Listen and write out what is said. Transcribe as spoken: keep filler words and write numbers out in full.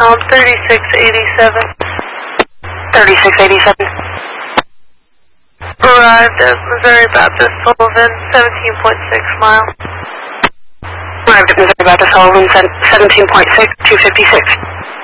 Um, thirty-six eighty-seven. thirty-six eighty-seven. Arrived at Missouri Baptist Sullivan, seventeen point six miles. Arrived at Missouri Baptist Sullivan, seventeen point six, two fifty-six.